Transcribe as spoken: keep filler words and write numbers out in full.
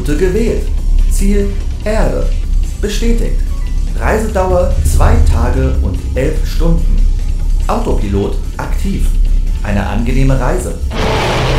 Route gewählt. Ziel Erde. Bestätigt. Reisedauer zwei Tage und elf Stunden. Autopilot aktiv. Eine angenehme Reise.